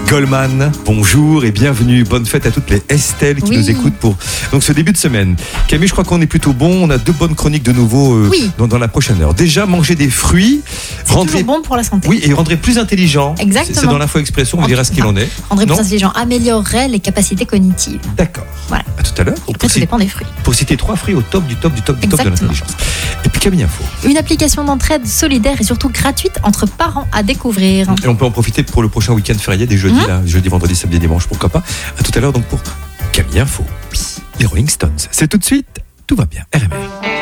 Goldman, bonjour et bienvenue. Bonne fête à toutes les Estelle qui nous écoutent pour donc ce début de semaine. Camille, je crois qu'on est plutôt bon. On a 2 bonnes chroniques de nouveau dans la prochaine heure. Déjà, manger des fruits. C'est toujours bon pour la santé. Oui, et rendrait plus intelligent. Exactement. C'est dans l'info expression, on dira ce qu'il en est. Rendrait plus intelligent, améliorerait les capacités cognitives. D'accord. Voilà. À tout à l'heure. Après, ça dépend des fruits. Pour citer 3 fruits au top du top du top du top de l'intelligence. Et puis Camille Info. Une application d'entraide solidaire et surtout gratuite entre parents à découvrir. Et on peut en profiter pour le prochain week-end férié des jeudis, jeudi, vendredi, samedi, dimanche, pourquoi pas. À tout à l'heure donc pour Camille Info. Les Rolling Stones. C'est tout de suite, tout va bien. RML.